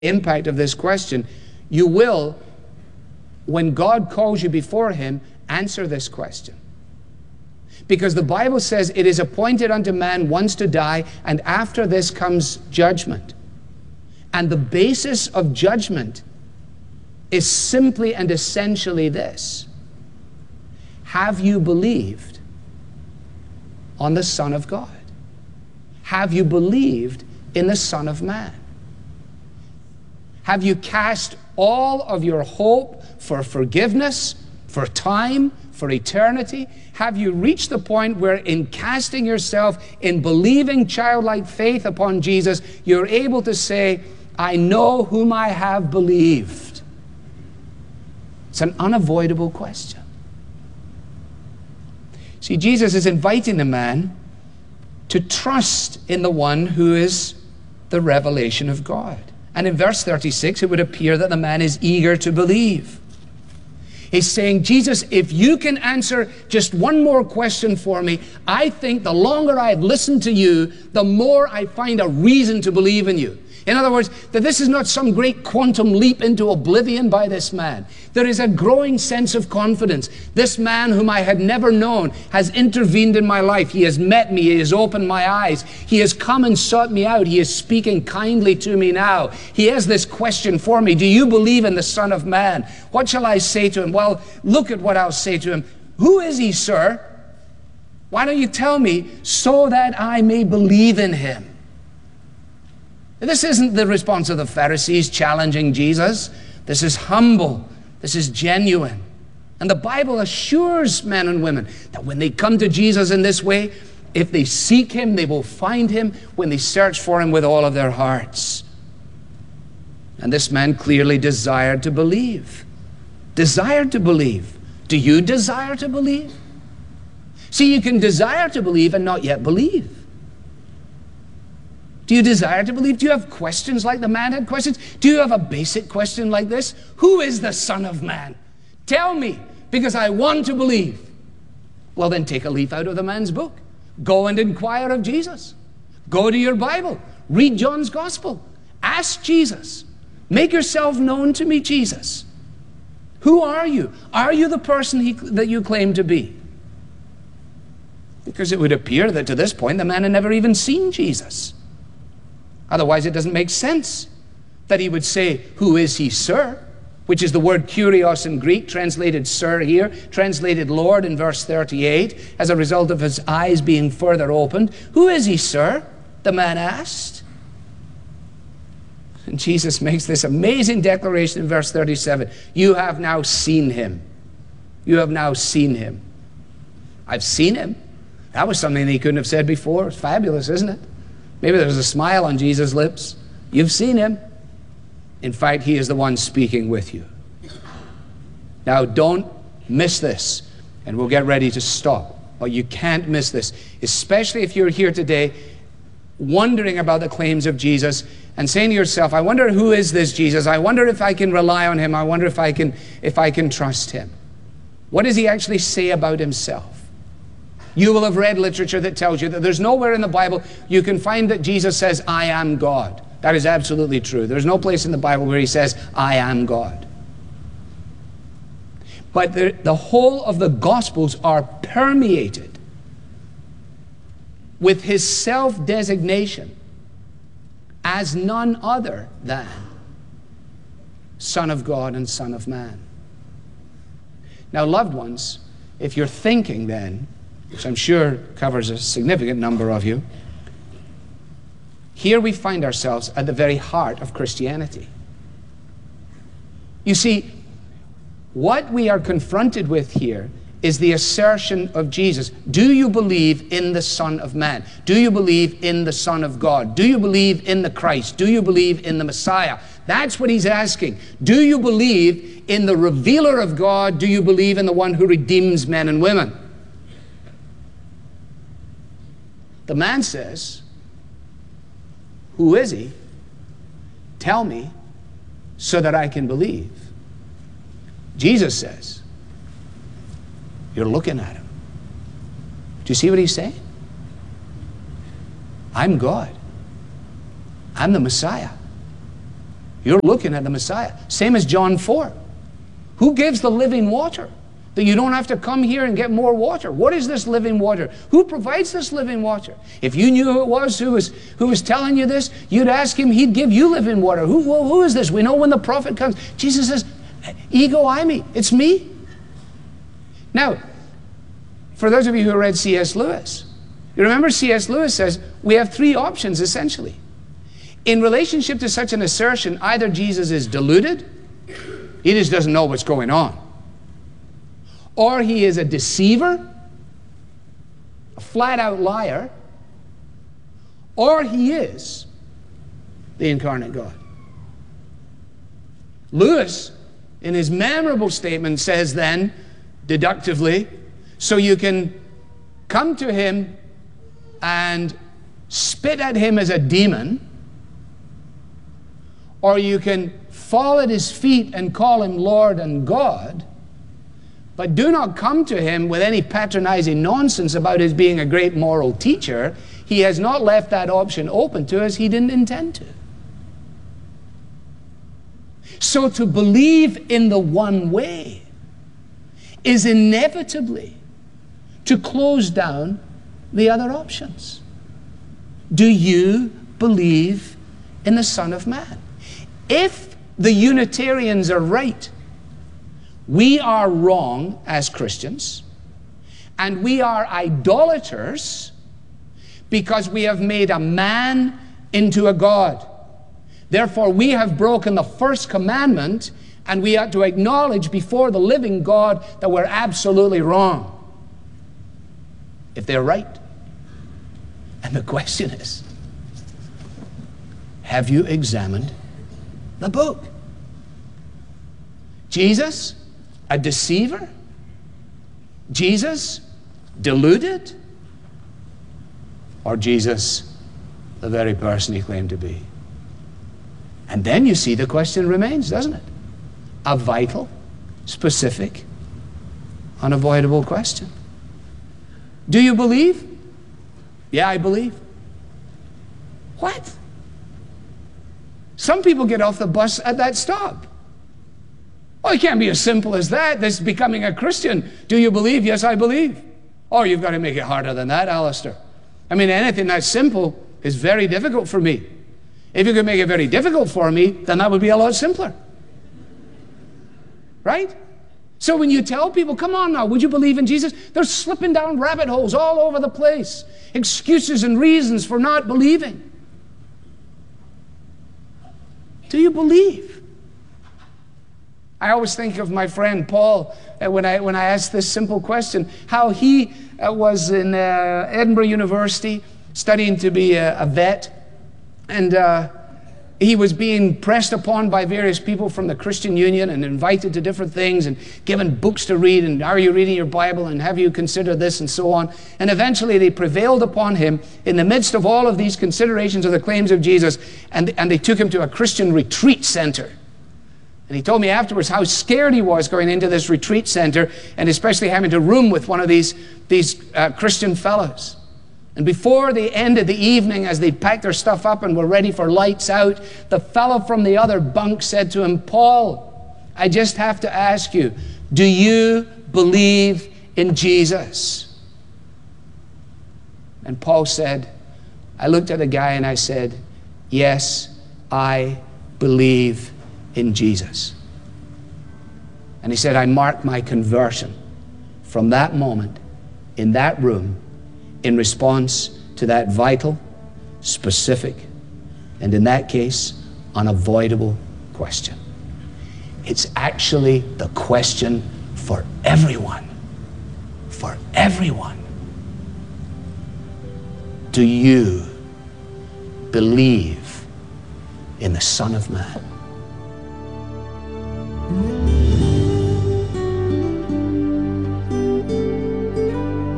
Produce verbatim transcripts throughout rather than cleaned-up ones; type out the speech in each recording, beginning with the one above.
impact of this question, you will, when God calls you before him, answer this question. Because the Bible says it is appointed unto man once to die, and after this comes judgment. And the basis of judgment is simply and essentially this: have you believed on the Son of God? Have you believed in the Son of Man? Have you cast all of your hope for forgiveness, for time, for eternity? Have you reached the point where in casting yourself, in believing childlike faith upon Jesus, you're able to say, I know whom I have believed? It's an unavoidable question. See, Jesus is inviting the man to trust in the one who is the revelation of God. And in verse thirty-six, it would appear that the man is eager to believe. He's saying, Jesus, if you can answer just one more question for me, I think the longer I've listened to you, the more I find a reason to believe in you. In other words, that this is not some great quantum leap into oblivion by this man. There is a growing sense of confidence. This man whom I had never known has intervened in my life. He has met me. He has opened my eyes. He has come and sought me out. He is speaking kindly to me now. He has this question for me. Do you believe in the Son of Man? What shall I say to him? Well, look at what I'll say to him. Who is he, sir? Why don't you tell me so that I may believe in him? This isn't the response of the Pharisees challenging Jesus. This is humble. This is genuine. And the Bible assures men and women that when they come to Jesus in this way, if they seek him, they will find him when they search for him with all of their hearts. And this man clearly desired to believe. Desired to believe. Do you desire to believe? See, you can desire to believe and not yet believe. Do you desire to believe? Do you have questions like the man had questions? Do you have a basic question like this? Who is the Son of Man? Tell me, because I want to believe. Well, then take a leaf out of the man's book. Go and inquire of Jesus. Go to your Bible. Read John's Gospel. Ask Jesus. Make yourself known to me, Jesus. Who are you? Are you the person he, that you claim to be? Because it would appear that to this point the man had never even seen Jesus. Otherwise, it doesn't make sense that he would say, who is he, sir? Which is the word kurios in Greek, translated sir here, translated Lord in verse thirty-eight, as a result of his eyes being further opened. Who is he, sir? The man asked. And Jesus makes this amazing declaration in verse thirty-seven. You have now seen him. You have now seen him. I've seen him. That was something that he couldn't have said before. It's fabulous, isn't it? Maybe there's a smile on Jesus' lips. You've seen him. In fact, he is the one speaking with you. Now, don't miss this, and we'll get ready to stop. But you can't miss this, especially if you're here today wondering about the claims of Jesus and saying to yourself, I wonder who is this Jesus? I wonder if I can rely on him. I wonder if I can, if I can trust him. What does he actually say about himself? You will have read literature that tells you that there's nowhere in the Bible you can find that Jesus says, I am God. That is absolutely true. There's no place in the Bible where he says, I am God. But the, the whole of the Gospels are permeated with his self-designation as none other than Son of God and Son of Man. Now, loved ones, if you're thinking then, which I'm sure covers a significant number of you, here we find ourselves at the very heart of Christianity. You see, what we are confronted with here is the assertion of Jesus. Do you believe in the Son of Man? Do you believe in the Son of God? Do you believe in the Christ? Do you believe in the Messiah? That's what he's asking. Do you believe in the revealer of God? Do you believe in the one who redeems men and women? The man says, who is he? Tell me so that I can believe. Jesus says, you're looking at him. Do you see what he's saying? I'm God. I'm the Messiah. You're looking at the Messiah. Same as John four. Who gives the living water? That you don't have to come here and get more water. What is this living water? Who provides this living water? If you knew who it was who was, who was telling you this, you'd ask him, he'd give you living water. Who, well, who is this? We know when the prophet comes. Jesus says, ego eimi, it's me. Now, for those of you who read C S Lewis, you remember C S Lewis says, we have three options essentially. In relationship to such an assertion, either Jesus is deluded, he just doesn't know what's going on, or he is a deceiver, a flat-out liar, or he is the incarnate God. Lewis, in his memorable statement, says then, deductively, so you can come to him and spit at him as a demon, or you can fall at his feet and call him Lord and God, but do not come to him with any patronizing nonsense about his being a great moral teacher. He has not left that option open to us. He didn't intend to. So to believe in the one way is inevitably to close down the other options. Do you believe in the Son of Man? If the Unitarians are right, we are wrong as Christians, and we are idolaters because we have made a man into a God. Therefore, we have broken the first commandment, and we ought to acknowledge before the living God that we're absolutely wrong. If they're right. And the question is, have you examined the book? Jesus, a deceiver? Jesus, deluded? Or Jesus, the very person he claimed to be? And then you see the question remains, doesn't it? A vital, specific, unavoidable question. Do you believe? Yeah, I believe. What? Some people get off the bus at that stop. Well, it can't be as simple as that. This is becoming a Christian. Do you believe? Yes, I believe. Oh, you've got to make it harder than that, Alistair. I mean, anything that's simple is very difficult for me. If you could make it very difficult for me, then that would be a lot simpler. Right? So when you tell people, come on now, would you believe in Jesus? They're slipping down rabbit holes all over the place. Excuses and reasons for not believing. Do you believe? I always think of my friend Paul uh, when I when I ask this simple question, how he uh, was in uh, Edinburgh University studying to be a, a vet, and uh, he was being pressed upon by various people from the Christian Union and invited to different things and given books to read, and are you reading your Bible, and have you considered this, and so on. And eventually they prevailed upon him in the midst of all of these considerations of the claims of Jesus, and, and they took him to a Christian retreat center. And he told me afterwards how scared he was going into this retreat center, and especially having to room with one of these, these uh, Christian fellows. And before the end of the evening, as they'd packed their stuff up and were ready for lights out, the fellow from the other bunk said to him, Paul, I just have to ask you, do you believe in Jesus? And Paul said, I looked at the guy and I said, yes, I believe in Jesus. And he said, I marked my conversion from that moment in that room in response to that vital, specific, and in that case, unavoidable question. It's actually the question for everyone. For everyone. Do you believe in the Son of Man?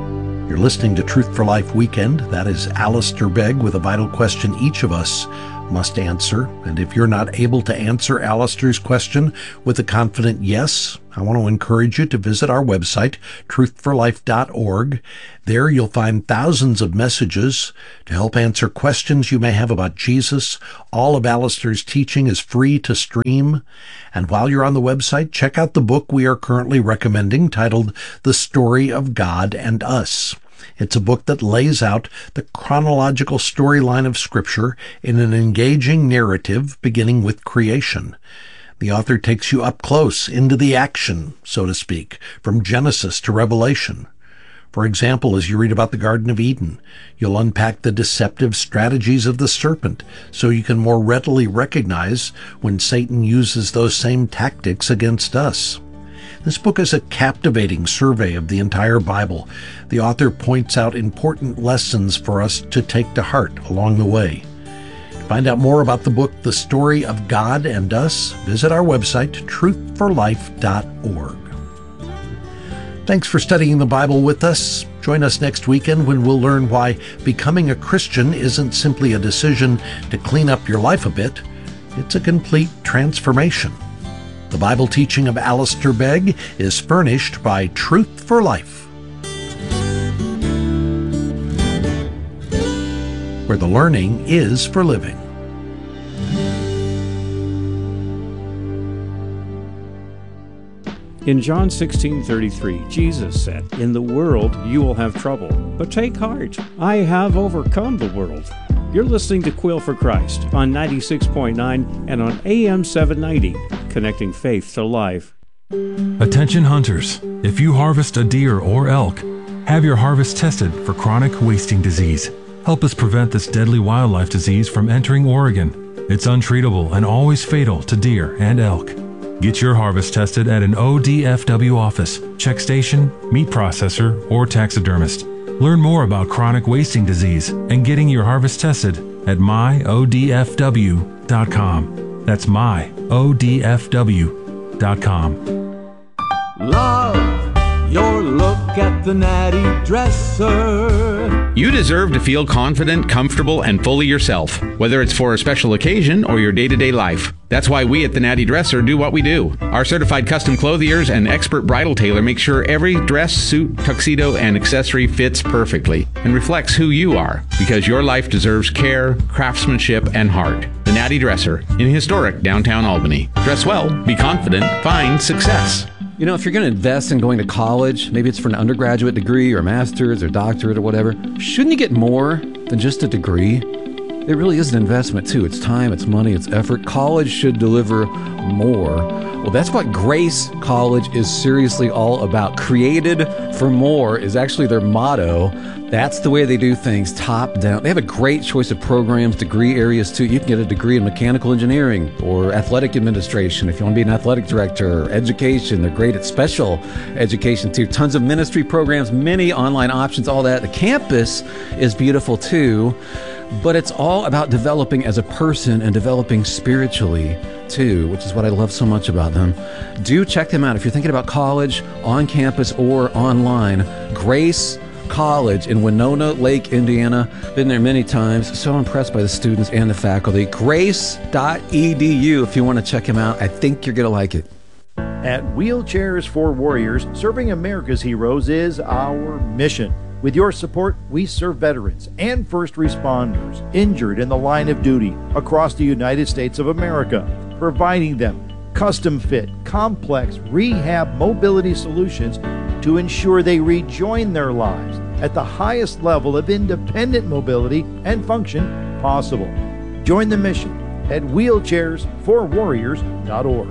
You're listening to Truth for Life Weekend. That is Alistair Begg with a vital question each of us must answer, and if you're not able to answer Alistair's question with a confident yes, I want to encourage you to visit our website, truth for life dot org. There you'll find thousands of messages to help answer questions you may have about Jesus. All of Alistair's teaching is free to stream. And while you're on the website, check out the book we are currently recommending titled The Story of God and Us. It's a book that lays out the chronological storyline of Scripture in an engaging narrative beginning with creation. The author takes you up close into the action, so to speak, from Genesis to Revelation. For example, as you read about the Garden of Eden, you'll unpack the deceptive strategies of the serpent so you can more readily recognize when Satan uses those same tactics against us. This book is a captivating survey of the entire Bible. The author points out important lessons for us to take to heart along the way. To find out more about the book, The Story of God and Us, visit our website, truth for life dot org. Thanks for studying the Bible with us. Join us next weekend when we'll learn why becoming a Christian isn't simply a decision to clean up your life a bit. It's a complete transformation. The Bible teaching of Alistair Begg is furnished by Truth for Life, where the learning is for living. In John sixteen thirty-three, Jesus said, "In the world you will have trouble, but take heart, I have overcome the world." You're listening to Quill for Christ on ninety-six point nine and on A M seven ninety, connecting faith to life. Attention hunters, if you harvest a deer or elk, have your harvest tested for chronic wasting disease. Help us prevent this deadly wildlife disease from entering Oregon. It's untreatable and always fatal to deer and elk. Get your harvest tested at an O D F W office, check station, meat processor, or taxidermist. Learn more about chronic wasting disease and getting your harvest tested at my O D F W dot com. That's my O D F W dot com. Love your look at the Natty Dresser. You deserve to feel confident, comfortable, and fully yourself, whether it's for a special occasion or your day-to-day life. That's why we at the Natty Dresser do what we do. Our certified custom clothiers and expert bridal tailor make sure every dress, suit, tuxedo, and accessory fits perfectly and reflects who you are, because your life deserves care, craftsmanship, and heart. The Natty Dresser in historic downtown Albany. Dress well, be confident, find success. You know, if you're going to invest in going to college, maybe it's for an undergraduate degree or master's or doctorate or whatever, shouldn't you get more than just a degree? It really is an investment, too. It's time, it's money, it's effort. College should deliver more. Well, that's what Grace College is seriously all about. Created for more is actually their motto. That's the way they do things, top down. They have a great choice of programs, degree areas, too. You can get a degree in mechanical engineering or athletic administration if you want to be an athletic director, or education. They're great at special education, too. Tons of ministry programs, many online options, all that. The campus is beautiful, too. But it's all about developing as a person and developing spiritually, too, which is what I love so much about them. Do check them out if you're thinking about college, on campus, or online. Grace College in Winona Lake, Indiana. Been there many times. So impressed by the students and the faculty. grace dot e d u if you want to check them out. I think you're going to like it. At Wheelchairs for Warriors, serving America's heroes is our mission. With your support, we serve veterans and first responders injured in the line of duty across the United States of America, providing them custom-fit, complex rehab mobility solutions to ensure they rejoin their lives at the highest level of independent mobility and function possible. Join the mission at wheelchairs for warriors dot org.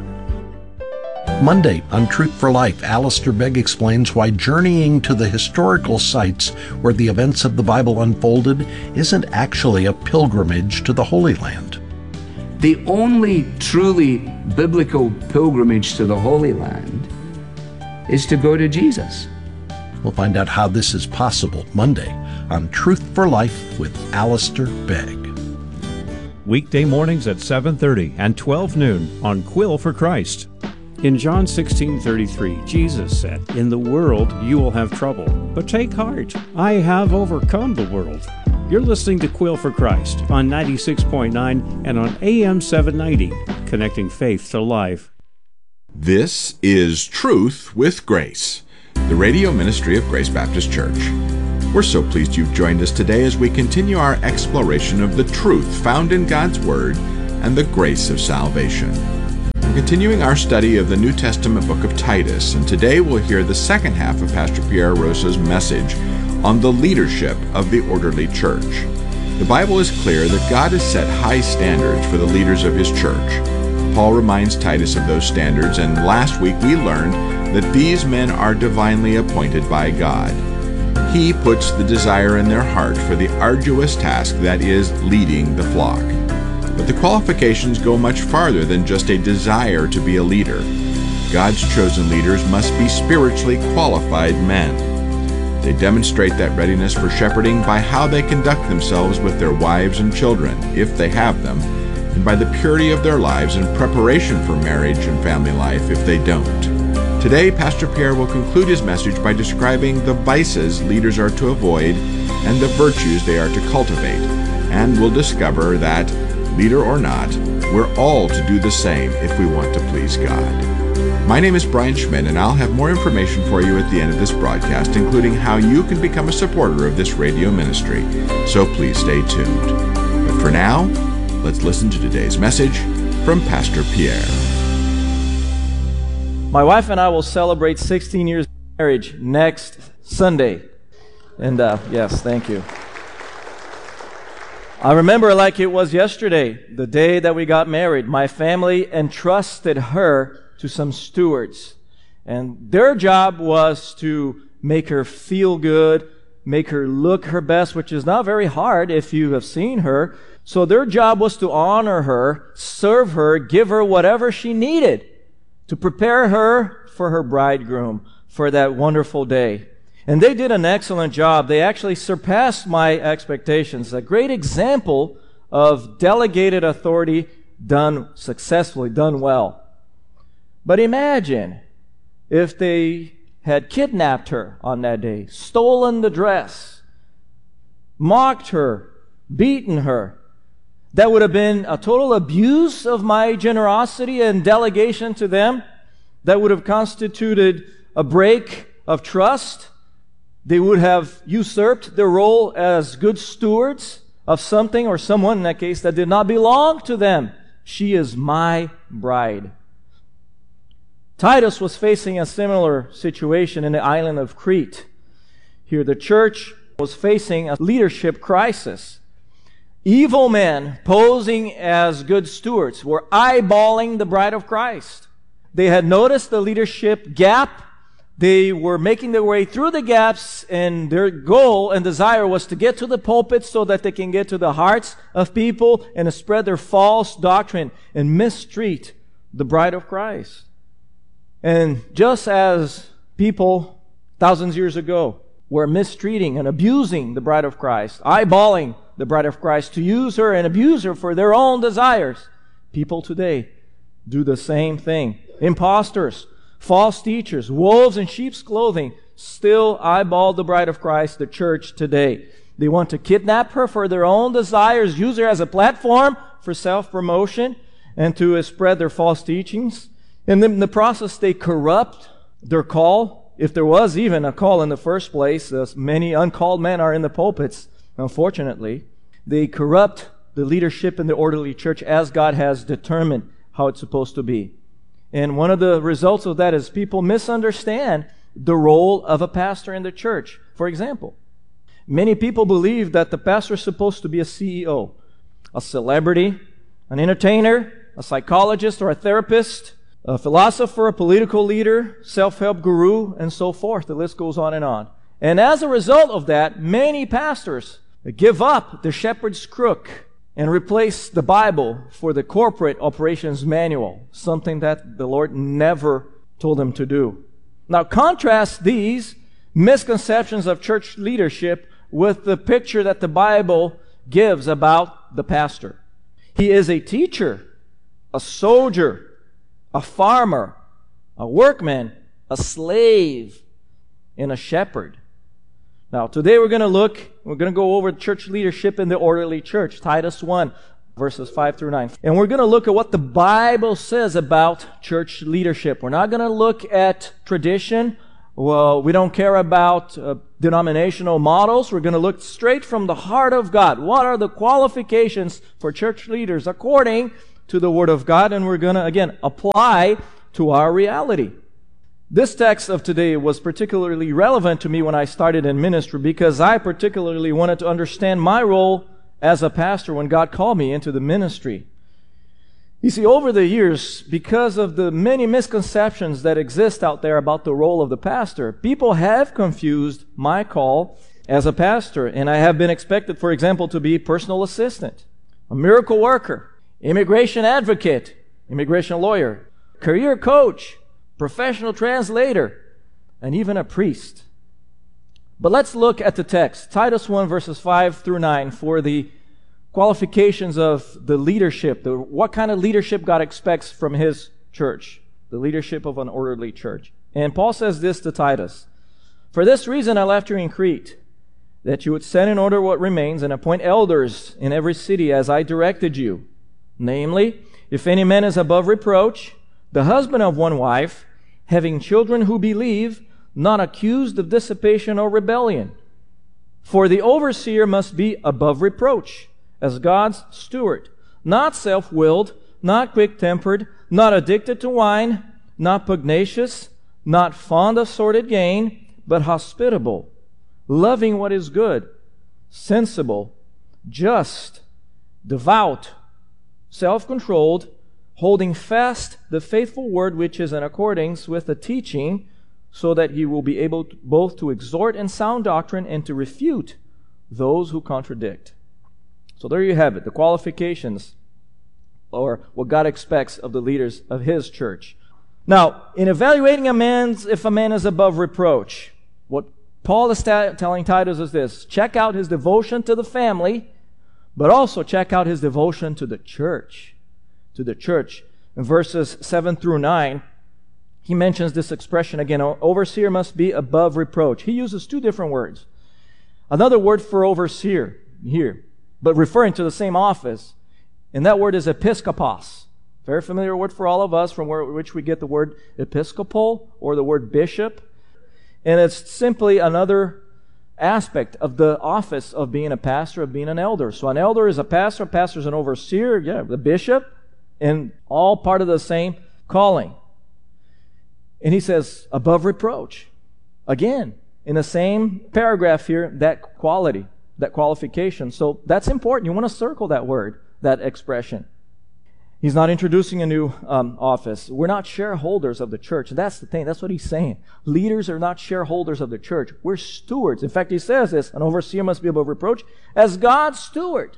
Monday on Truth for Life, Alistair Begg explains why journeying to the historical sites where the events of the Bible unfolded isn't actually a pilgrimage to the Holy Land. The only truly biblical pilgrimage to the Holy Land is to go to Jesus. We'll find out how this is possible Monday on Truth for Life with Alistair Begg. Weekday mornings at seven thirty and twelve noon on Quill for Christ. In John sixteen thirty-three, Jesus said, "In the world you will have trouble, but take heart, I have overcome the world." You're listening to Quill for Christ on ninety-six point nine and on A M seven ninety, connecting faith to life. This is Truth with Grace, the radio ministry of Grace Baptist Church. We're so pleased you've joined us today as we continue our exploration of the truth found in God's Word and the grace of salvation. We're continuing our study of the New Testament book of Titus, and today we'll hear the second half of Pastor Pierre Rosa's message on the leadership of the orderly church. The Bible is clear that God has set high standards for the leaders of His church. Paul reminds Titus of those standards, and last week we learned that these men are divinely appointed by God. He puts the desire in their heart for the arduous task that is leading the flock. But the qualifications go much farther than just a desire to be a leader. God's chosen leaders must be spiritually qualified men. They demonstrate that readiness for shepherding by how they conduct themselves with their wives and children, if they have them, and by the purity of their lives in preparation for marriage and family life if they don't. Today, Pastor Pierre will conclude his message by describing the vices leaders are to avoid and the virtues they are to cultivate, and we'll discover that, leader or not, we're all to do the same if we want to please God. My name is Brian Schmidt, and I'll have more information for you at the end of this broadcast, including how you can become a supporter of this radio ministry, so please stay tuned. But for now, let's listen to today's message from Pastor Pierre. My wife and I will celebrate sixteen years of marriage next Sunday. And uh, yes, thank you. I remember like it was yesterday, the day that we got married. My family entrusted her to some stewards. And their job was to make her feel good, make her look her best, which is not very hard if you have seen her. So their job was to honor her, serve her, give her whatever she needed to prepare her for her bridegroom for that wonderful day. And they did an excellent job. They actually surpassed my expectations. A great example of delegated authority done successfully, done well. But imagine if they had kidnapped her on that day, stolen the dress, mocked her, beaten her. That would have been a total abuse of my generosity and delegation to them. That would have constituted a break of trust. They would have usurped their role as good stewards of something or someone, in that case, that did not belong to them. She is my bride. Titus was facing a similar situation in the island of Crete. Here, the church was facing a leadership crisis. Evil men posing as good stewards were eyeballing the bride of Christ. They had noticed the leadership gap. They were making their way through the gaps, and their goal and desire was to get to the pulpit so that they can get to the hearts of people and to spread their false doctrine and mistreat the bride of Christ. And just as people thousands of years ago were mistreating and abusing the bride of Christ, eyeballing the bride of Christ to use her and abuse her for their own desires, people today do the same thing. Imposters, false teachers, wolves in sheep's clothing still eyeball the bride of Christ, the church today. They want to kidnap her for their own desires, use her as a platform for self-promotion and to spread their false teachings. And in the process, they corrupt their call. If there was even a call in the first place, as many uncalled men are in the pulpits, unfortunately. They corrupt the leadership in the orderly church as God has determined how it's supposed to be. And one of the results of that is people misunderstand the role of a pastor in the church. For example, many people believe that the pastor is supposed to be a C E O, a celebrity, an entertainer, a psychologist or a therapist, a philosopher, a political leader, self-help guru, and so forth. The list goes on and on. And as a result of that, many pastors give up the shepherd's crook and replace the Bible for the corporate operations manual, something that the Lord never told them to do. Now contrast these misconceptions of church leadership with the picture that the Bible gives about the pastor. He is a teacher, a soldier, a farmer, a workman, a slave, and a shepherd. Now, today we're going to look We're going to go over church leadership in the orderly church. Titus one, verses five through nine. And we're going to look at what the Bible says about church leadership. We're not going to look at tradition. Well, we don't care about uh, denominational models. We're going to look straight from the heart of God. What are the qualifications for church leaders according to the Word of God? And we're going to, again, apply to our reality. This text of today was particularly relevant to me when I started in ministry because I particularly wanted to understand my role as a pastor when God called me into the ministry. You see, over the years, because of the many misconceptions that exist out there about the role of the pastor, people have confused my call as a pastor, and I have been expected, for example, to be personal assistant, a miracle worker, immigration advocate, immigration lawyer, career coach, professional translator, and even a priest. But let's look at the text, Titus one, verses five through nine, for the qualifications of the leadership, the, what kind of leadership God expects from His church, the leadership of an orderly church. And Paul says this to Titus, "For this reason I left you in Crete, that you would set in order what remains and appoint elders in every city as I directed you. Namely, if any man is above reproach, the husband of one wife, having children who believe, not accused of dissipation or rebellion. For the overseer must be above reproach, as God's steward, not self-willed, not quick-tempered, not addicted to wine, not pugnacious, not fond of sordid gain, but hospitable, loving what is good, sensible, just, devout, self-controlled, holding fast the faithful word which is in accordance with the teaching, so that he will be able to, both to exhort in sound doctrine and to refute those who contradict." So there you have it, the qualifications, or what God expects of the leaders of His church. Now, in evaluating a man's, if a man is above reproach, what Paul is ta- telling Titus is this: check out his devotion to the family, but also check out his devotion to the church. To the church. In verses seven through nine, he mentions this expression again, overseer must be above reproach. He uses two different words. Another word for overseer here, but referring to the same office, and that word is episkopos. Very familiar word for all of us, from where, which we get the word episcopal or the word bishop. And it's simply another aspect of the office of being a pastor, of being an elder. So an elder is a pastor, a pastor is an overseer, yeah, the bishop, and all part of the same calling. And he says, above reproach. Again, in the same paragraph here, that quality, that qualification. So that's important. You want to circle that word, that expression. He's not introducing a new um, office. We're not shareholders of the church. That's the thing. That's what he's saying. Leaders are not shareholders of the church. We're stewards. In fact, he says this, an overseer must be above reproach as God's steward.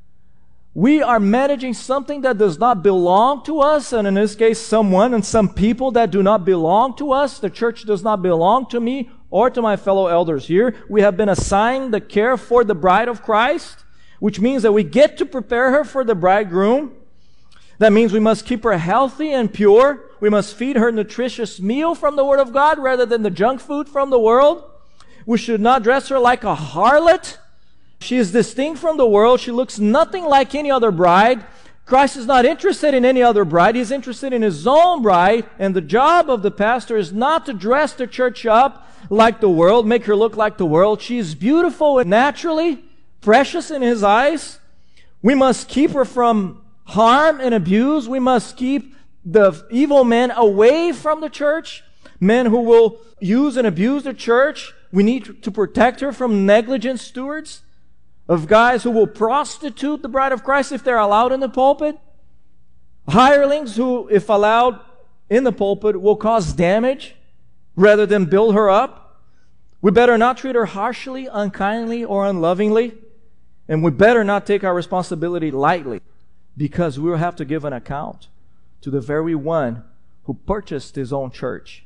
We are managing something that does not belong to us, and in this case, someone and some people that do not belong to us. The church does not belong to me or to my fellow elders here. We have been assigned the care for the bride of Christ, which means that we get to prepare her for the bridegroom. That means we must keep her healthy and pure. We must feed her nutritious meal from the Word of God rather than the junk food from the world. We should not dress her like a harlot. She is distinct from the world. She looks nothing like any other bride. Christ is not interested in any other bride. He's interested in His own bride. And the job of the pastor is not to dress the church up like the world, make her look like the world. She is beautiful and naturally precious in His eyes. We must keep her from harm and abuse. We must keep the evil men away from the church, men who will use and abuse the church. We need to protect her from negligent stewards, of guys who will prostitute the bride of Christ if they're allowed in the pulpit, hirelings who, if allowed in the pulpit, will cause damage rather than build her up. We better not treat her harshly, unkindly, or unlovingly, and we better not take our responsibility lightly, because we will have to give an account to the very one who purchased His own church.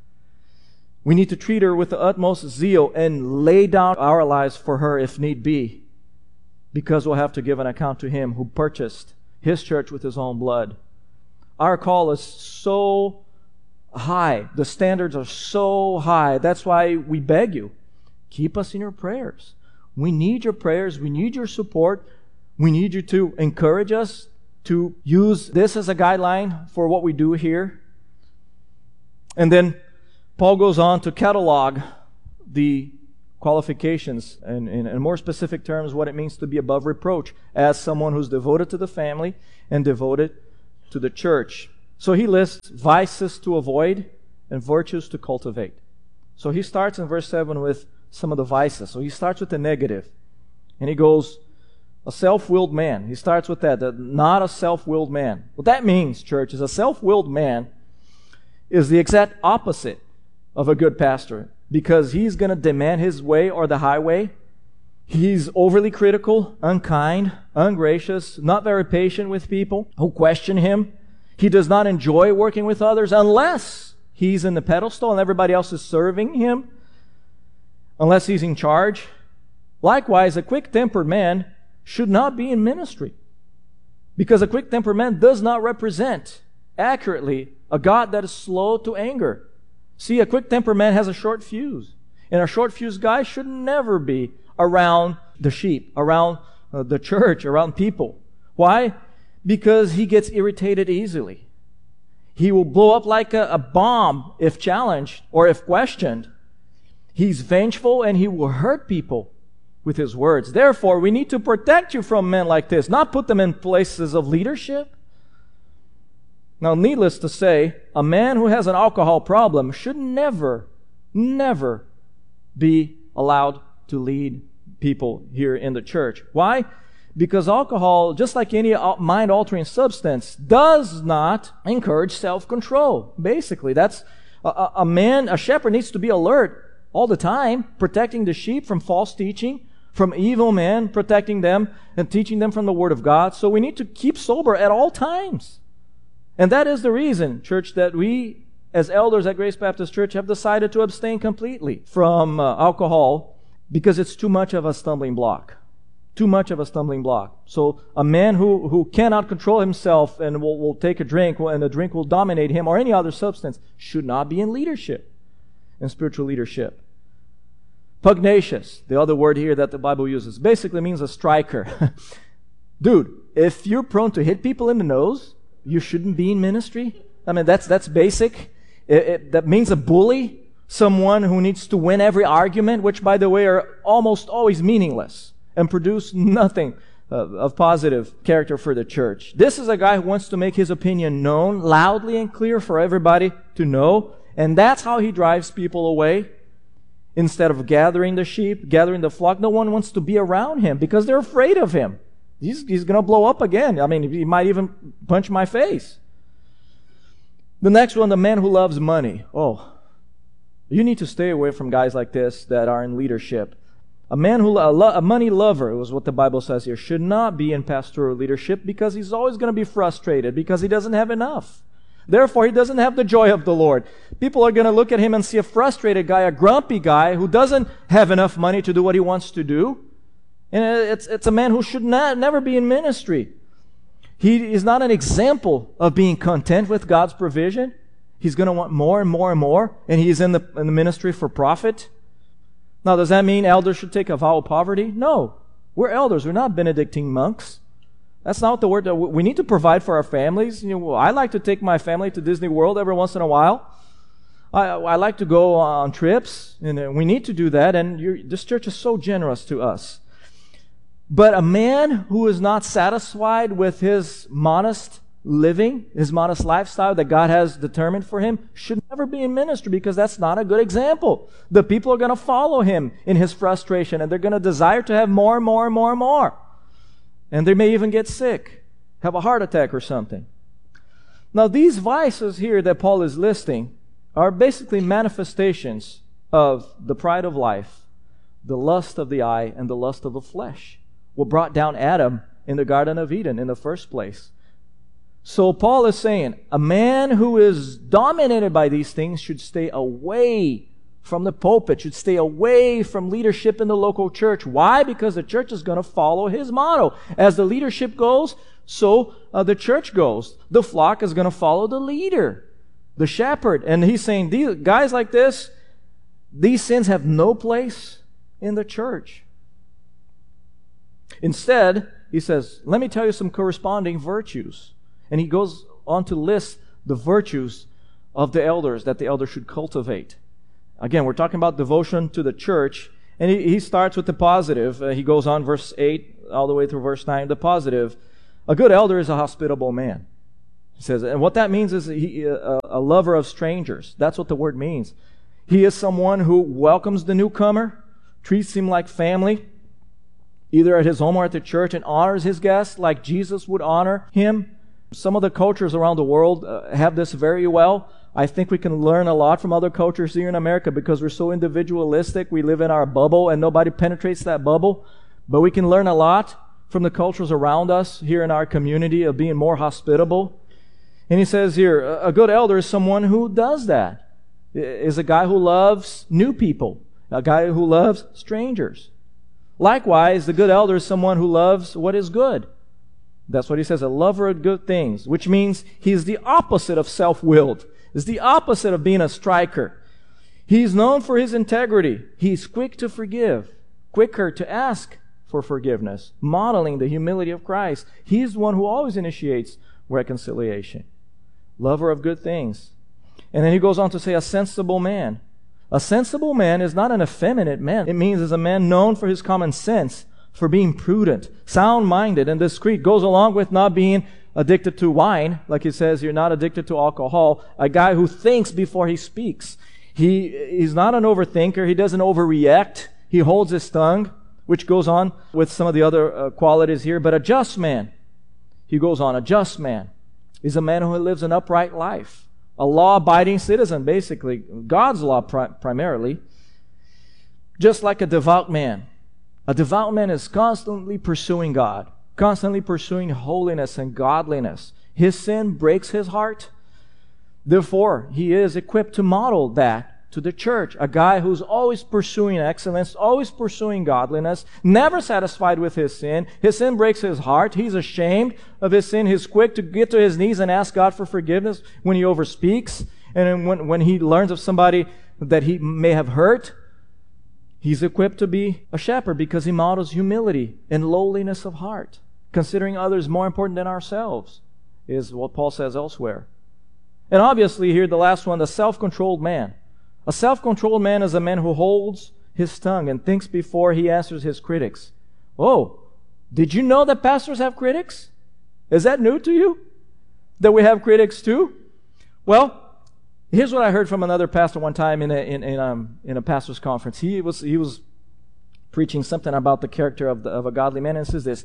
We need to treat her with the utmost zeal and lay down our lives for her if need be, because we'll have to give an account to Him who purchased His church with His own blood. Our call is so high. The standards are so high. That's why we beg you, keep us in your prayers. We need your prayers. We need your support. We need you to encourage us to use this as a guideline for what we do here. And then Paul goes on to catalog the qualifications and, in, in more specific terms, what it means to be above reproach as someone who's devoted to the family and devoted to the church. So he lists vices to avoid and virtues to cultivate. So he starts in verse seven with some of the vices. So he starts with the negative. And he goes, a self-willed man. He starts with that, that not a self-willed man. What that means, church, is a self-willed man is the exact opposite of a good pastor, because he's going to demand his way or the highway. He's overly critical, unkind, ungracious, not very patient with people who question him. He does not enjoy working with others unless he's in the pedestal and everybody else is serving him, unless he's in charge. Likewise, a quick-tempered man should not be in ministry, because a quick-tempered man does not represent accurately a God that is slow to anger. See, a quick-tempered man has a short fuse, and a short-fused guy should never be around the sheep, around uh, the church, around people. Why? Because he gets irritated easily. He will blow up like a, a bomb if challenged or if questioned. He's vengeful and he will hurt people with his words. Therefore, we need to protect you from men like this, not put them in places of leadership. Now, needless to say, a man who has an alcohol problem should never, never be allowed to lead people here in the church. Why? Because alcohol, just like any mind-altering substance, does not encourage self-control. Basically, that's a, a man, a shepherd needs to be alert all the time, protecting the sheep from false teaching, from evil men, protecting them and teaching them from the Word of God. So we need to keep sober at all times. And that is the reason, church, that we, as elders at Grace Baptist Church, have decided to abstain completely from uh, alcohol, because it's too much of a stumbling block. Too much of a stumbling block. So a man who, who cannot control himself and will, will take a drink, and the drink will dominate him, or any other substance, should not be in leadership, in spiritual leadership. Pugnacious, the other word here that the Bible uses, basically means a striker. Dude, if you're prone to hit people in the nose, you shouldn't be in ministry. I mean, that's that's basic. It, it, that means a bully, someone who needs to win every argument, which, by the way, are almost always meaningless and produce nothing uh, of positive character for the church. This is a guy who wants to make his opinion known loudly and clear for everybody to know, and that's how he drives people away. Instead of gathering the sheep, gathering the flock, no one wants to be around him because they're afraid of him. He's, he's going to blow up again. I mean, he might even punch my face. The next one, the man who loves money. Oh, you need to stay away from guys like this that are in leadership. A man who, a, lo- a money lover, is what the Bible says here, should not be in pastoral leadership, because he's always going to be frustrated because he doesn't have enough. Therefore, he doesn't have the joy of the Lord. People are going to look at him and see a frustrated guy, a grumpy guy who doesn't have enough money to do what he wants to do. And it's, it's a man who should not, never be in ministry. He is not an example of being content with God's provision. He's going to want more and more and more, and he's in the, in the ministry for profit. Now, does that mean elders should take a vow of poverty? No. We're elders. We're not Benedictine monks. That's not the word. That we need to provide for our families. You know, I like to take my family to Disney World every once in a while. I, I like to go on trips, and we need to do that, and you're, this church is so generous to us. But a man who is not satisfied with his modest living, his modest lifestyle that God has determined for him, should never be in ministry, because that's not a good example. The people are going to follow him in his frustration, and they're going to desire to have more and more and more and more. And they may even get sick, have a heart attack or something. Now, these vices here that Paul is listing are basically manifestations of the pride of life, the lust of the eye, and the lust of the flesh. What brought down Adam in the Garden of Eden in the first place. So Paul is saying, a man who is dominated by these things should stay away from the pulpit, should stay away from leadership in the local church. Why? Because the church is going to follow his motto. As the leadership goes, so uh, the church goes. The flock is going to follow the leader, the shepherd. And he's saying, these guys like this, these sins have no place in the church. Instead, he says, let me tell you some corresponding virtues. And he goes on to list the virtues of the elders that the elder should cultivate. Again, we're talking about devotion to the church, and he, he starts with the positive. Uh, he goes on verse eight all the way through verse nine. The positive, a good elder is a hospitable man. He says, and what that means is he, a, a lover of strangers. That's what the word means. He is someone who welcomes the newcomer, treats him like family, either at his home or at the church, and honors his guests like Jesus would honor him. Some of the cultures around the world uh, have this very well. I think we can learn a lot from other cultures here in America because we're so individualistic. We live in our bubble and nobody penetrates that bubble. But we can learn a lot from the cultures around us here in our community of being more hospitable. And he says here, a good elder is someone who does that. Is a guy who loves new people, a guy who loves strangers. Likewise, the good elder is someone who loves what is good. That's what he says, a lover of good things, which means he's the opposite of self-willed. Is the opposite of being a striker. He's known for his integrity. He's quick to forgive, quicker to ask for forgiveness, modeling the humility of Christ. He's the one who always initiates reconciliation. Lover of good things. And then he goes on to say, a sensible man. A sensible man is not an effeminate man. It means is a man known for his common sense, for being prudent, sound-minded, and discreet. Goes along with not being addicted to wine, like he says, you're not addicted to alcohol. A guy who thinks before he speaks. He He's not an overthinker. He doesn't overreact. He holds his tongue, which goes on with some of the other uh, qualities here. But a just man, he goes on, a just man is a man who lives an upright life. A law-abiding citizen, basically. God's law pri- primarily. Just like a devout man. A devout man is constantly pursuing God, constantly pursuing holiness and godliness. His sin breaks his heart. Therefore, he is equipped to model that to the church. A guy who's always pursuing excellence, always pursuing godliness, never satisfied with his sin. His sin breaks his heart. He's ashamed of his sin. He's quick to get to his knees and ask God for forgiveness when he overspeaks. And when, when he learns of somebody that he may have hurt, he's equipped to be a shepherd because he models humility and lowliness of heart. Considering others more important than ourselves is what Paul says elsewhere. And obviously here, the last one, the self-controlled man. A self-controlled man is a man who holds his tongue and thinks before he answers his critics. Oh, did you know that pastors have critics? Is that new to you? That we have critics too? Well, here's what I heard from another pastor one time in a, in, in, um, in a pastor's conference. He was, he was preaching something about the character of, the, of a godly man, and it says this: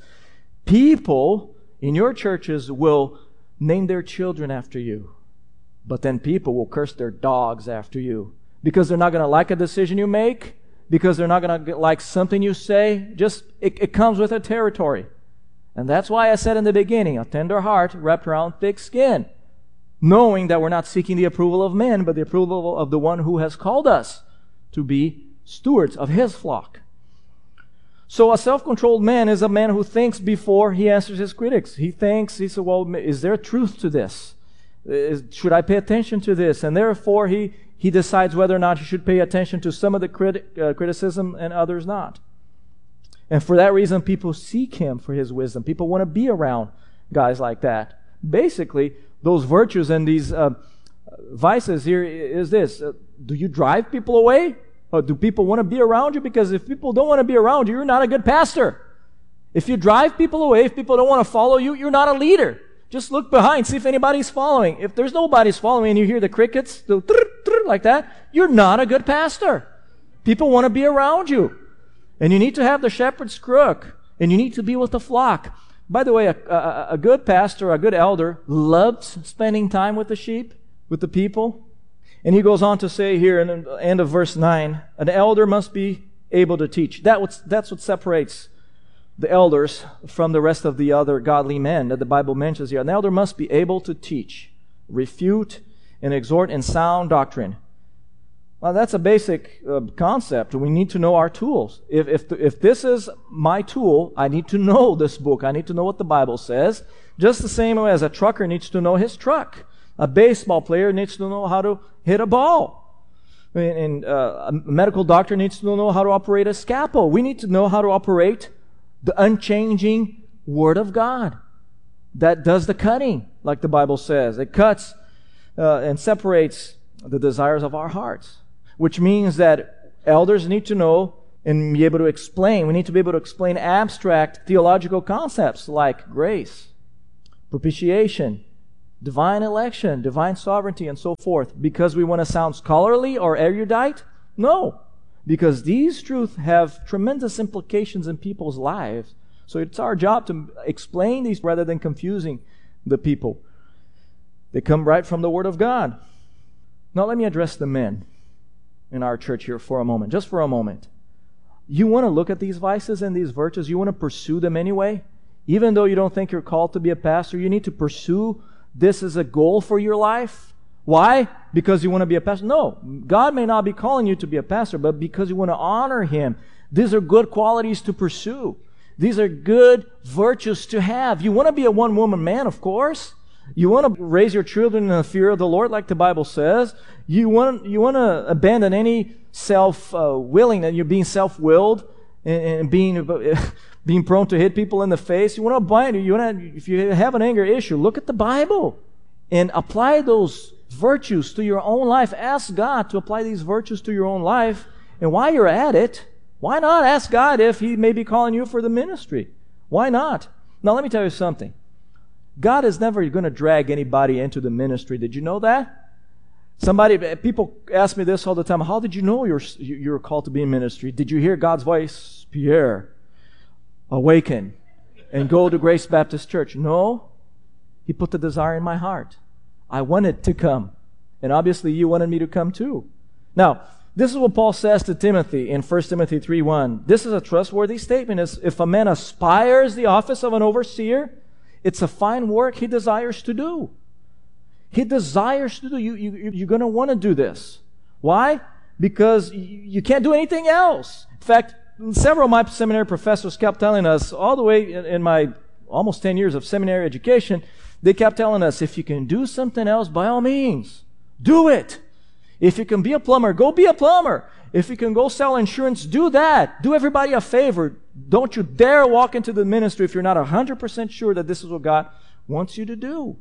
people in your churches will name their children after you, but then people will curse their dogs after you because they're not going to like a decision you make, because they're not going to like something you say. Just, it, it comes with a territory. And that's why I said in the beginning, a tender heart wrapped around thick skin, knowing that we're not seeking the approval of men, but the approval of the one who has called us to be stewards of his flock. So a self-controlled man is a man who thinks before he answers his critics. He thinks, he said, well, is there truth to this? Is, should I pay attention to this? And therefore he, he decides whether or not he should pay attention to some of the criti- uh, criticism and others not. And for that reason, people seek him for his wisdom. People want to be around guys like that. Basically, those virtues and these uh, vices here is this. Uh, do you drive people away? Or do people want to be around you? Because if people don't want to be around you, you're not a good pastor. If you drive people away, if people don't want to follow you, you're not a leader. Just look behind, see if anybody's following. If there's nobody's following and you hear the crickets the like that, you're not a good pastor. People want to be around you. And you need to have the shepherd's crook. And you need to be with the flock. By the way, a, a, a good pastor, a good elder, loves spending time with the sheep, with the people. And he goes on to say here in the end of verse nine, an elder must be able to teach. That what's, that's what separates the elders from the rest of the other godly men that the Bible mentions here. An elder must be able to teach, refute, and exhort in sound doctrine. Well, that's a basic uh, concept. We need to know our tools. If if the, if this is my tool, I need to know this book. I need to know what the Bible says. Just the same way as a trucker needs to know his truck. A baseball player needs to know how to hit a ball. And, and uh, a medical doctor needs to know how to operate a scalpel. We need to know how to operate the unchanging Word of God that does the cutting, like the Bible says. It cuts uh, and separates the desires of our hearts, which means that elders need to know and be able to explain. We need to be able to explain abstract theological concepts like grace, propitiation, divine election, divine sovereignty, and so forth. Because we want to sound scholarly or erudite? No. Because these truths have tremendous implications in people's lives. So it's our job to explain these rather than confusing the people. They come right from the Word of God. Now let me address the men in our church here for a moment, just for a moment. You want to look at these vices and these virtues, you want to pursue them anyway? Even though you don't think you're called to be a pastor, you need to pursue this as a goal for your life. Why? Because you want to be a pastor? No. God may not be calling you to be a pastor, but because you want to honor Him. These are good qualities to pursue. These are good virtues to have. You want to be a one-woman man, of course. You want to raise your children in the fear of the Lord, like the Bible says. You want, you want to abandon any self-willing, uh, that you're being self-willed and, and being, being prone to hit people in the face. You want to abide, you want to, if you have an anger issue, look at the Bible and apply those virtues to your own life. Ask God to apply these virtues to your own life. And while you're at it, why not ask God if He may be calling you for the ministry? Why not? Now let me tell you something. God is never going to drag anybody into the ministry. Did you know that? Somebody, people ask me this all the time. How did you know you're you're called to be in ministry? Did you hear God's voice? Pierre, awaken and go to Grace Baptist Church. No, He put the desire in my heart. I wanted to come. And obviously you wanted me to come too. Now, this is what Paul says to Timothy in First Timothy three one. This is a trustworthy statement. It's, if a man aspires the office of an overseer, it's a fine work he desires to do. He desires to do. You, you, you're going to want to do this. Why? Because you, you can't do anything else. In fact, several of my seminary professors kept telling us, all the way in, in my almost ten years of seminary education, they kept telling us, if you can do something else, by all means, do it. If you can be a plumber, go be a plumber. If you can go sell insurance, do that. Do everybody a favor. Don't you dare walk into the ministry if you're not one hundred percent sure that this is what God wants you to do.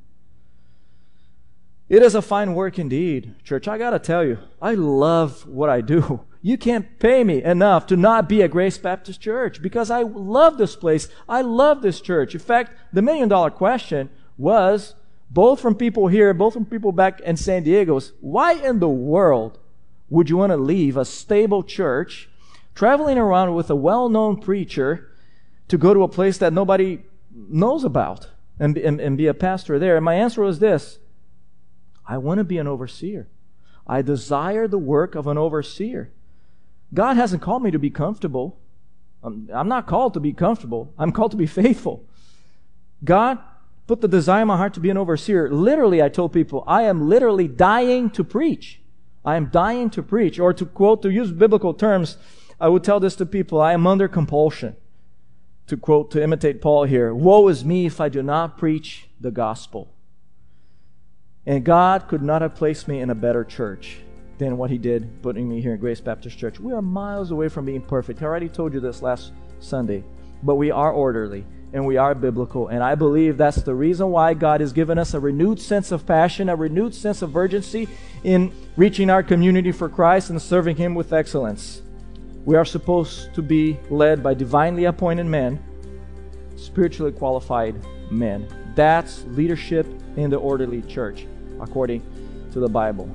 It is a fine work indeed, church. I got to tell you, I love what I do. You can't pay me enough to not be at Grace Baptist Church because I love this place. I love this church. In fact, the million dollar question was, both from people here, both from people back in San Diego, why in the world would you want to leave a stable church, traveling around with a well-known preacher, to go to a place that nobody knows about and, and, and be a pastor there? And my answer was this: I want to be an overseer. I desire the work of an overseer. God hasn't called me to be comfortable. I'm, I'm not called to be comfortable. I'm called to be faithful. God put the desire in my heart to be an overseer. Literally, I told people, I am literally dying to preach. I am dying to preach. Or to quote, to use biblical terms, I would tell this to people, I am under compulsion. To quote, to imitate Paul here, woe is me if I do not preach the gospel. And God could not have placed me in a better church than what He did putting me here at Grace Baptist Church. We are miles away from being perfect. I already told you this last Sunday. But we are orderly and we are biblical. And I believe that's the reason why God has given us a renewed sense of passion, a renewed sense of urgency in reaching our community for Christ and serving Him with excellence. We are supposed to be led by divinely appointed men, spiritually qualified men. That's leadership in the orderly church, according to the Bible.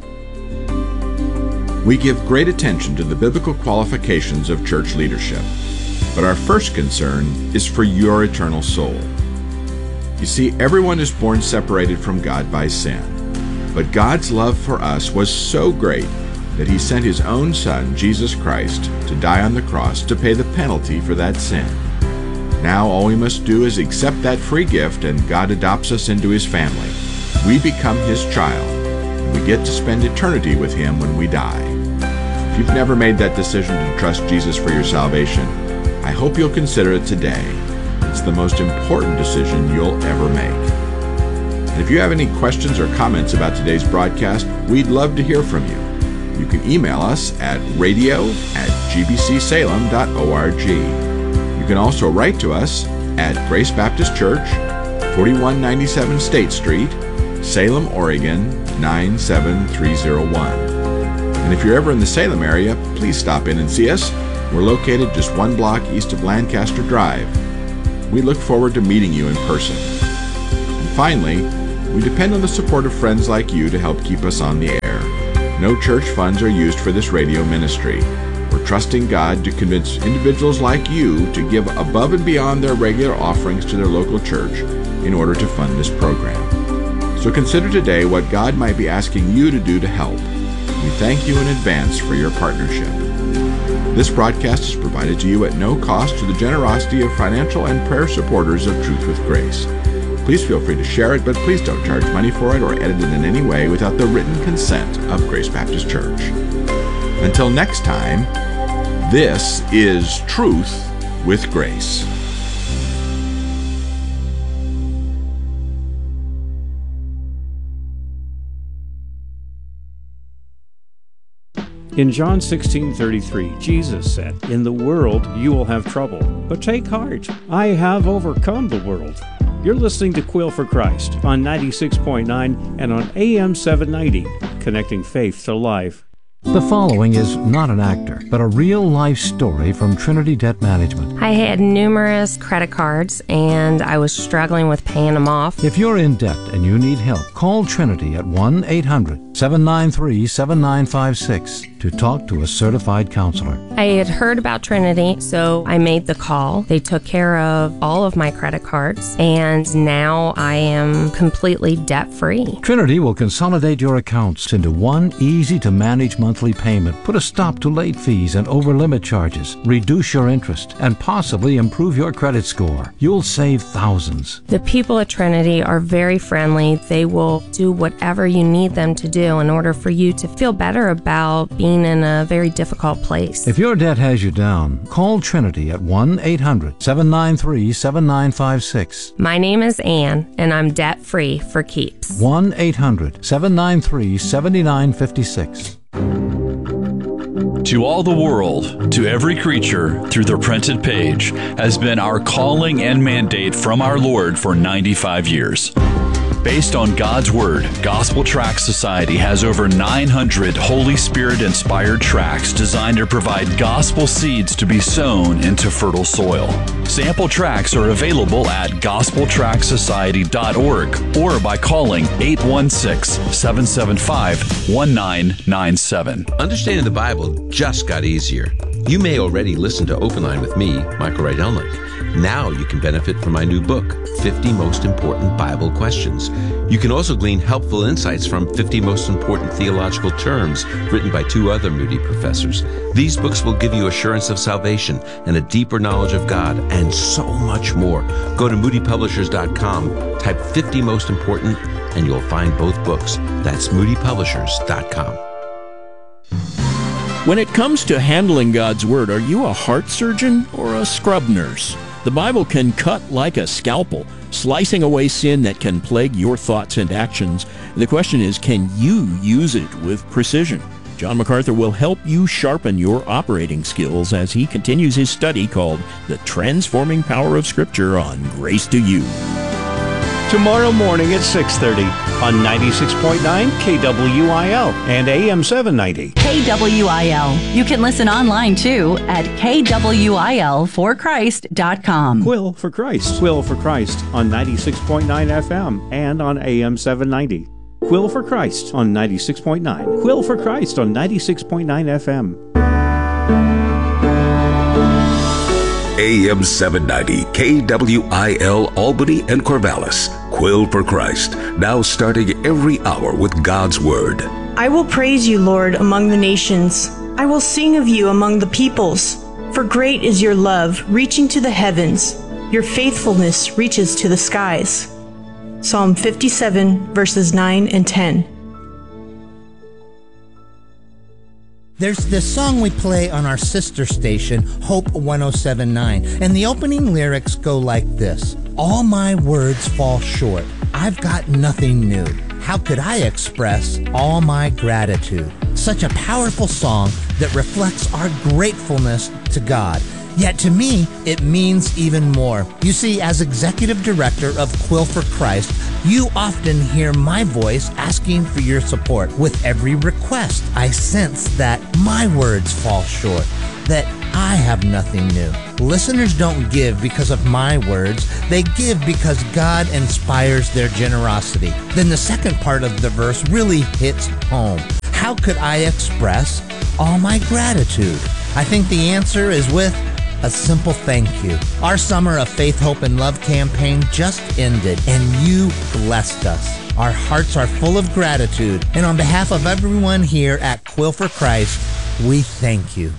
We give great attention to the biblical qualifications of church leadership, but our first concern is for your eternal soul. You see, everyone is born separated from God by sin, but God's love for us was so great that He sent His own Son, Jesus Christ, to die on the cross to pay the penalty for that sin. Now all we must do is accept that free gift, and God adopts us into His family. We become His child, and we get to spend eternity with Him when we die. If you've never made that decision to trust Jesus for your salvation, I hope you'll consider it today. It's the most important decision you'll ever make. And if you have any questions or comments about today's broadcast, we'd love to hear from you. You can email us at radio at g b c salem dot org. You can also write to us at Grace Baptist Church, forty-one ninety-seven State Street, Salem, Oregon, nine seven three zero one. And if you're ever in the Salem area, please stop in and see us. We're located just one block east of Lancaster Drive. We look forward to meeting you in person. And finally, we depend on the support of friends like you to help keep us on the air. No church funds are used for this radio ministry. We're trusting God to convince individuals like you to give above and beyond their regular offerings to their local church in order to fund this program. So consider today what God might be asking you to do to help. We thank you in advance for your partnership. This broadcast is provided to you at no cost through the generosity of financial and prayer supporters of Truth with Grace. Please feel free to share it, but please don't charge money for it or edit it in any way without the written consent of Grace Baptist Church. Until next time, this is Truth with Grace. In John sixteen thirty-three, Jesus said, "In the world you will have trouble, but take heart. I have overcome the world." You're listening to Quill for Christ on ninety-six point nine and on A M seven ninety, connecting faith to life. The following is not an actor, but a real-life story from Trinity Debt Management. I had numerous credit cards, and I was struggling with paying them off. If you're in debt and you need help, call Trinity at one eight hundred seven nine three seven nine five six to talk to a certified counselor. I had heard about Trinity, so I made the call. They took care of all of my credit cards, and now I am completely debt-free. Trinity will consolidate your accounts into one easy-to-manage monthly payment, put a stop to late fees and over-limit charges, reduce your interest, and possibly improve your credit score. You'll save thousands. The people at Trinity are very friendly. They will do whatever you need them to do in order for you to feel better about being in a very difficult place. If your debt has you down, call Trinity at one eight hundred seven nine three seven nine five six. My name is Ann, and I'm debt-free for keeps. one eight hundred seven nine three seven nine five six. To all the world, to every creature, through the printed page, has been our calling and mandate from our Lord for ninety-five years. Based on God's Word, Gospel Tract Society has over nine hundred Holy Spirit-inspired tracts designed to provide gospel seeds to be sown into fertile soil. Sample tracts are available at gospel tract society dot org or by calling eight one six seven seven five one nine nine seven. Understanding the Bible just got easier. You may already listen to Open Line with me, Michael Rydelnik. Now you can benefit from my new book, fifty Most Important Bible Questions. You can also glean helpful insights from fifty Most Important Theological Terms, written by two other Moody professors. These books will give you assurance of salvation and a deeper knowledge of God, and so much more. Go to moody publishers dot com, type fifty Most Important, and you'll find both books. That's moody publishers dot com. When it comes to handling God's Word, are you a heart surgeon or a scrub nurse? The Bible can cut like a scalpel, slicing away sin that can plague your thoughts and actions. The question is, can you use it with precision? John MacArthur will help you sharpen your operating skills as he continues his study called The Transforming Power of Scripture on Grace to You. Tomorrow morning at six thirty on ninety-six point nine K W I L and A M seven ninety. K W I L. You can listen online too at K W I L for Christ dot com. Quill for Christ. Quill for Christ on ninety-six point nine F M and on A M seven ninety. Quill for Christ on ninety-six point nine. Quill for Christ on ninety-six point nine F M. A M seven ninety, K W I L Albany and Corvallis. Quill for Christ, now starting every hour with God's Word. I will praise you, Lord, among the nations. I will sing of you among the peoples. For great is your love, reaching to the heavens. Your faithfulness reaches to the skies. Psalm fifty-seven, verses nine and ten. There's this song we play on our sister station, Hope one oh seven point nine, and the opening lyrics go like this. All my words fall short. I've got nothing new. How could I express all my gratitude? Such a powerful song that reflects our gratefulness to God. Yet to me, it means even more. You see, as executive director of Quill for Christ, you often hear my voice asking for your support. With every request, I sense that my words fall short, that I have nothing new. Listeners don't give because of my words. They give because God inspires their generosity. Then the second part of the verse really hits home. How could I express all my gratitude? I think the answer is with a simple thank you. Our summer of Faith, Hope, and Love campaign just ended, and you blessed us. Our hearts are full of gratitude, and on behalf of everyone here at Quill for Christ, we thank you.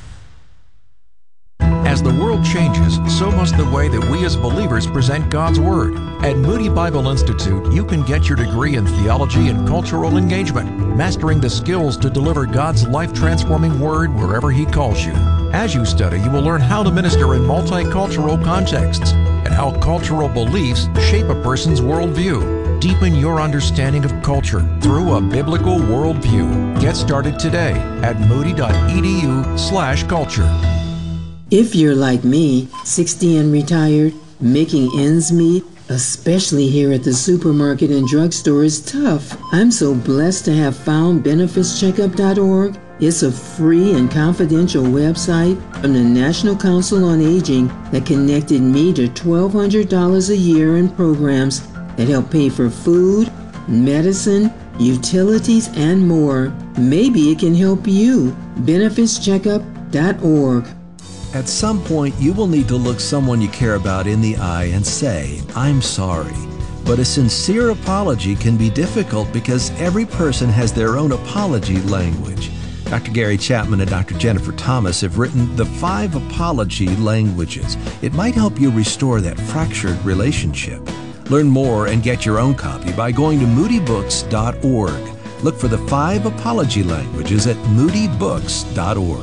As the world changes, so must the way that we as believers present God's Word. At Moody Bible Institute, you can get your degree in theology and cultural engagement, mastering the skills to deliver God's life-transforming Word wherever He calls you. As you study, you will learn how to minister in multicultural contexts and how cultural beliefs shape a person's worldview. Deepen your understanding of culture through a biblical worldview. Get started today at moody.edu slash culture. If you're like me, sixty and retired, making ends meet, especially here at the supermarket and drugstore, is tough. I'm so blessed to have found benefits checkup dot org. It's a free and confidential website from the National Council on Aging that connected me to twelve hundred dollars a year in programs that help pay for food, medicine, utilities, and more. Maybe it can help you. benefits checkup dot org. At some point, you will need to look someone you care about in the eye and say, "I'm sorry." But a sincere apology can be difficult because every person has their own apology language. Doctor Gary Chapman and Doctor Jennifer Thomas have written The Five Apology Languages. It might help you restore that fractured relationship. Learn more and get your own copy by going to moody books dot org. Look for the Five Apology Languages at moody books dot org.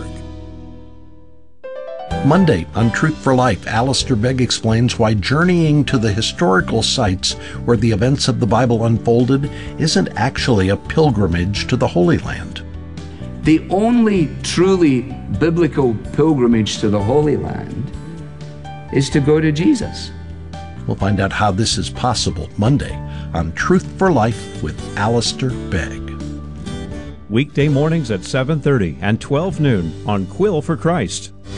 Monday on Truth for Life, Alistair Begg explains why journeying to the historical sites where the events of the Bible unfolded isn't actually a pilgrimage to the Holy Land. The only truly biblical pilgrimage to the Holy Land is to go to Jesus. We'll find out how this is possible Monday on Truth for Life with Alistair Begg. Weekday mornings at seven thirty and twelve noon on Quill for Christ.